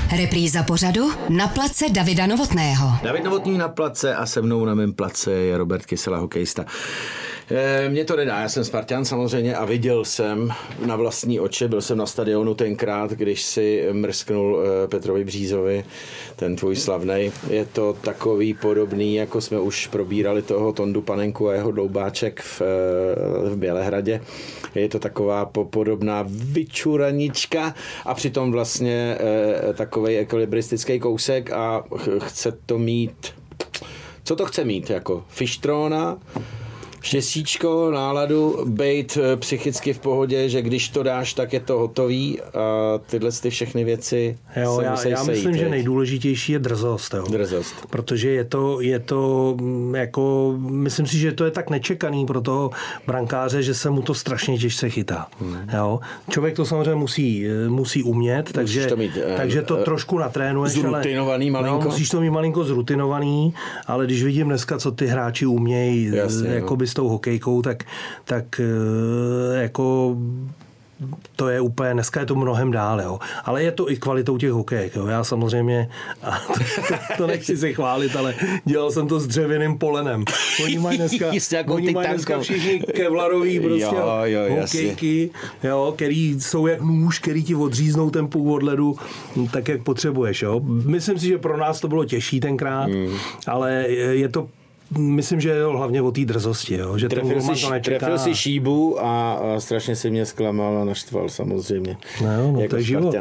Repríza pořadu Na place Davida Novotného. David Novotný na place a se mnou na mém place je Robert Kysela, hokejista. Mně to nedá, já jsem Spartan samozřejmě a viděl jsem na vlastní oči, byl jsem na stadionu tenkrát, když si mrsknul Petrovi Břízovi, ten tvůj slavnej. Je to takový podobný, jako jsme už probírali toho Tondu Panenku a jeho Dloubáček v Bělehradě. Je to taková podobná vyčuranička a přitom vlastně takovej ekvilibristický kousek a chce to mít, co to chce mít, jako fištrona, štěstíčko, náladu, bejt psychicky v pohodě, že když to dáš, tak je to hotový a tyhle ty všechny věci já myslím, že nejdůležitější je drzost. Drzost. Protože je to jako, myslím si, že to je tak nečekaný pro toho brankáře, že se mu to strašně těžce chytá. Jo? Člověk to samozřejmě musí umět, takže to trošku natrénuješ. Zrutinovaný malinko. Musíš to mít malinko zrutinovaný, ale když vidím dneska, co ty hráči umějí, jakoby s tou hokejkou, tak jako to je úplně, dneska je to mnohem dál, jo. Ale je to i kvalitou těch hokejek, jo. Já samozřejmě, to nechci se chválit, ale dělal jsem to s dřevěným polenem. Oni mají dneska všichni kevlarový prostě hokejky, jo, který jsou jak nůž, který ti odříznou ten půl od ledu, tak jak potřebuješ, jo. Myslím si, že pro nás to bylo těžší tenkrát, ale je to myslím, že je hlavně o té drzosti, jo? Že trefil si šíbu a strašně si mě zklamal a naštval samozřejmě. No, jako to je život.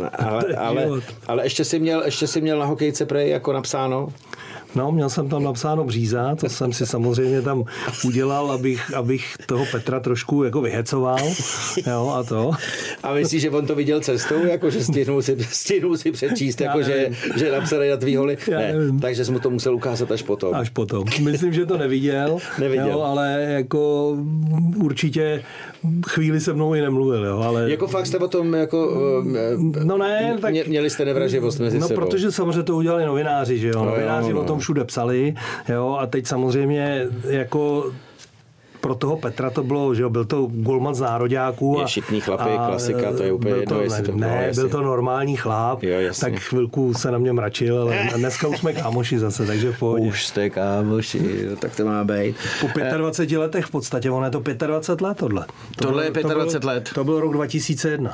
Ale ještě si měl na hokejce prej jako napsáno? No, měl jsem tam napsáno Bříza, to jsem si samozřejmě tam udělal, abych toho Petra trošku jako vyhecoval, jo, a to. A myslíš, že on to viděl cestou, jako že stihnul si přečíst, jako že napsali na tvý holy? Ne, takže jsi mu to musel ukázat až potom. Až potom. Myslím, že to neviděl. Jo, ale jako určitě chvíli se mnou i nemluvil, jo, ale... Jako fakt jste o tom jako... No ne, tak... Měli jste nevraživost mezi sebou. No, protože samozřejmě to udělali novináři, že jo. Novináři o tom všude psali, jo, a teď samozřejmě jako pro toho Petra to bylo, že jo, byl to golman z nároďáků. Je šikný chlapy, klasika, to je úplně jedno, jestli to bylo. Ne, byl to normální chlap, jo, tak chvilku se na mě mračil, ale dneska už jsme kámoši zase, takže v pohodě. Už jste kámoši, tak to má být. Po 25 letech v podstatě, ono je to 25 let tohle. Tohle je 25 let. To byl rok 2001.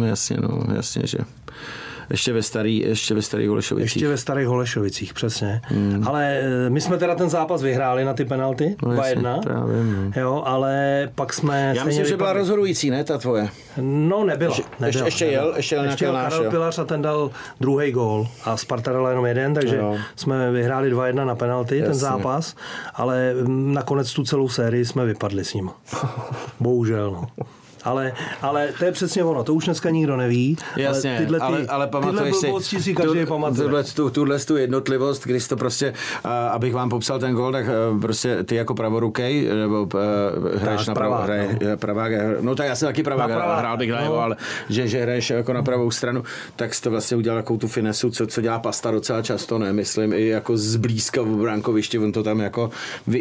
Jasně, že... Ještě ve starých Holešovicích. Ještě ve starých Holešovicích, přesně. Ale my jsme teda ten zápas vyhráli na ty penalty, 2-1. Právě. Jo, ale pak jsme... Já myslím, že byla rozhodující, ne, ta tvoje? No, nebyla. Ještě jel Karel Pilař a ten dal druhý gól a Sparta dala jenom jeden, takže jsme vyhráli 2-1 na penalty, ten zápas, ale nakonec tu celou sérii jsme vypadli s ním. Bohužel, no. Ale to je přesně ono, to už dneska nikdo neví. Jasně, ale pamatuješ si každý pamatuje. Tuhle jednotlivost, když to prostě, abych vám popsal ten gól, tak prostě ty jako pravorukej, nebo hraješ na pravák, no tak já jsem taky pravák, hrál bych na jeho, ale že hraješ jako na pravou stranu, tak jsi to vlastně udělal takovou tu finesu, co dělá Pasta docela často, ne, myslím, i jako zblízka v brankovišti, on to tam jako,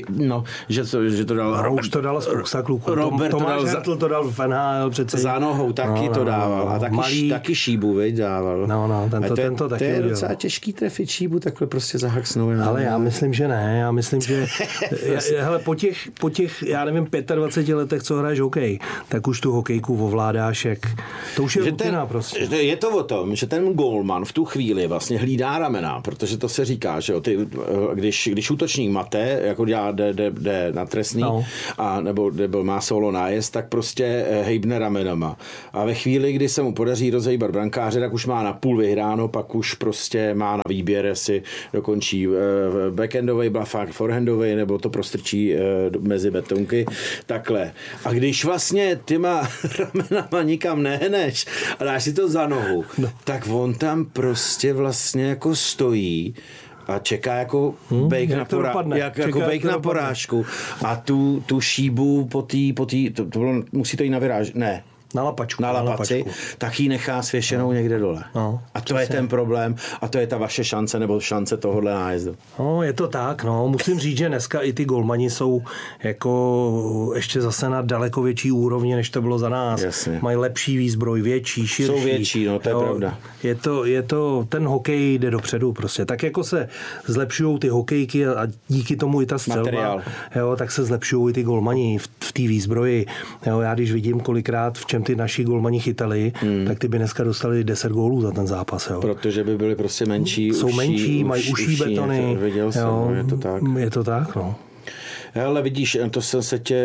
že to dal. Už to dala spousta kluků. Tomáš Hertl to dal NHL přece. Za nohou taky to dával. A taky šíbu, veď, dával. Tento taky to je docela těžký trefit šíbu, takhle prostě zahaksnou. Ale já myslím, že ne. Já myslím, že hele, po těch, já nevím, 25 letech, co hraješ hokej, tak už tu hokejku ovládáš, jak to už je rutina prostě. Je to o tom, že ten golman v tu chvíli vlastně hlídá ramena, protože to se říká, že jo, když útočník mate, jako jde na trestný, a nebo má solo nájezd, tak prostě hejbne ramenama. A ve chvíli, kdy se mu podaří rozhejbat brankáře, tak už má na půl vyhráno, pak už prostě má na výběr, jestli dokončí backendový blafák, forehandový, nebo to prostrčí mezi betonky. Takhle. A když vlastně tyma ramenama nikam nehneš a dáš si to za nohu, tak on tam prostě vlastně jako stojí a čeká jako bejk na porážku. A tu šíbu po tý, musí to jít na vyráž. Ne. Na lapačku. Na lapaci, tak ji nechá svěšenou někde dole. No, a to je ten problém a to je ta vaše šance nebo šance tohohle nájezdu. No, je to tak, no. Musím říct, že dneska i ty golmani jsou jako ještě zase na daleko větší úrovni, než to bylo za nás. Jasně. Mají lepší výzbroj, větší, širší. Jsou větší, no, to je pravda. Je to, ten hokej jde dopředu prostě. Tak jako se zlepšují ty hokejky a díky tomu i ta střelba, tak se zlepšují i ty golmani v té výzbroji. Jo, já když vidím kolikrát, v čem ty naši golmani chytali, tak ty by dneska dostali 10 gólů za ten zápas. Jo. Protože by byli prostě menší, jsou menší, mají uší betony. Viděl jsem, jo, je to tak. Je to tak, no. Ale vidíš, to jsem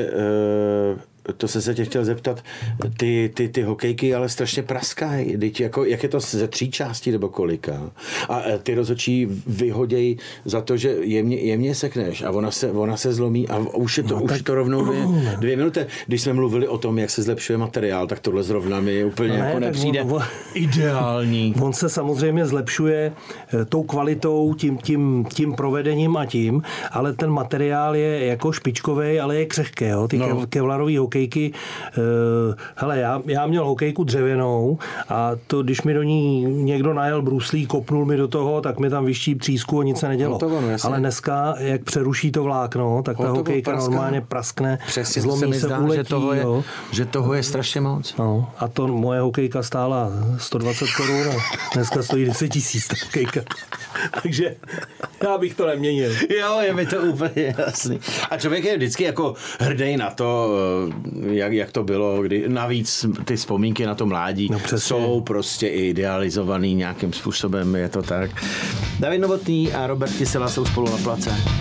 se tě chtěl zeptat, ty hokejky ale strašně praskají. Jako, jak je to ze 3 částí nebo kolika? A ty rozhodčí vyhodějí za to, že jemně sekneš a ona se zlomí a už je to rovnou 2 minuty. Když jsme mluvili o tom, jak se zlepšuje materiál, tak tohle zrovna mi úplně jako nepřijde ideální. On se samozřejmě zlepšuje tou kvalitou, tím provedením a tím, ale ten materiál je jako špičkový, ale je křehký. Jo? Ty kevlarový hokejky. Hele, já měl hokejku dřevěnou a to, když mi do ní někdo najel bruslí, kopnul mi do toho, tak mi tam vyští třísku a nic se nedělo. Ale dneska, jak přeruší to vlákno, tak ta hokejka normálně praskne, přesně, zlomí se, uletí. Že toho je strašně moc. No, a to moje hokejka stála 120 korun a dneska stojí 10 000 ta hokejka. Takže já bych to neměnil. Jo, je mi to úplně jasný. A člověk je vždycky jako hrdý na to, jak to bylo, kdy navíc ty vzpomínky na to mládí jsou prostě idealizovaný nějakým způsobem, je to tak. David Novotný a Robert Kysela jsou spolu na place.